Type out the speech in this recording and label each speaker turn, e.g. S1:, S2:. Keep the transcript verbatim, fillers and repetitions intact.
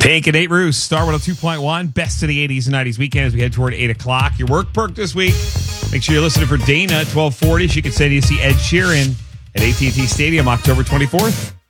S1: Pink and Nate Roos, Star one oh two point one, best of the eighties and nineties weekend as we head toward eight o'clock. Your work perk this week. Make sure you're listening for Dana at twelve forty. She can send you to see Ed Sheeran at A T and T Stadium October twenty-fourth.